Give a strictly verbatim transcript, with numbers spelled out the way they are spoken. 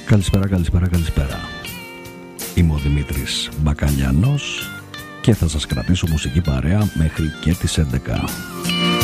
Καλησπέρα, καλησπέρα, καλησπέρα. Είμαι ο Δημήτρης Μπακαλιανός και θα σας κρατήσω μουσική παρέα μέχρι και τις έντεκα.